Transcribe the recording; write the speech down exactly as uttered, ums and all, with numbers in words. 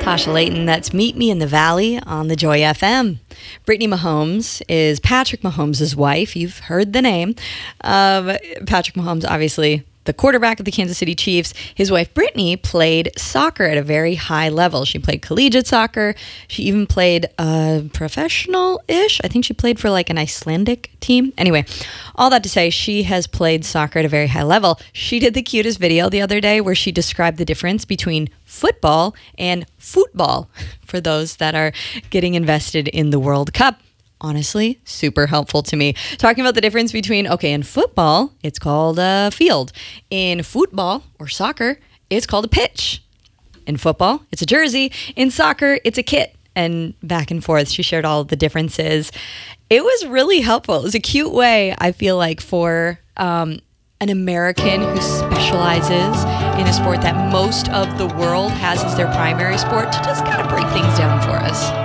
Tasha Layton, that's Meet Me in the Valley on the Joy F M. Brittany Mahomes is Patrick Mahomes' wife. You've heard the name. Um, Patrick Mahomes, obviously the quarterback of the Kansas City Chiefs. His wife, Brittany, played soccer at a very high level. She played collegiate soccer. She even played uh, professional-ish. I think she played for like an Icelandic team. Anyway, all that to say, she has played soccer at a very high level. She did the cutest video the other day where she described the difference between football and football for those that are getting invested in the World Cup. Honestly, super helpful to me. Talking about the difference between, okay, in football, it's called a field. In football or soccer, it's called a pitch. In football, it's a jersey. In soccer, it's a kit. And back and forth, she shared all of the differences. It was really helpful. It was a cute way, I feel like, for um, an American who specializes in a sport that most of the world has as their primary sport to just kind of break things down for us.